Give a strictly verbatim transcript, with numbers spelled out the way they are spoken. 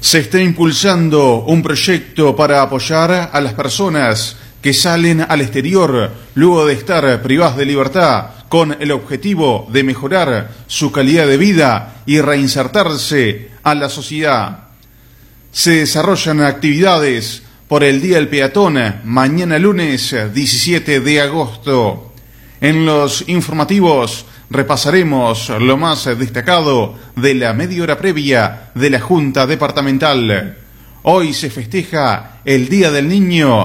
Se está impulsando un proyecto para apoyar a las personas que salen al exterior luego de estar privadas de libertad con el objetivo de mejorar su calidad de vida y reinsertarse a la sociedad. Se desarrollan actividades por el Día del Peatón mañana lunes diecisiete de agosto. En los informativos repasaremos lo más destacado de la media hora previa de la Junta Departamental. Hoy se festeja el Día del Niño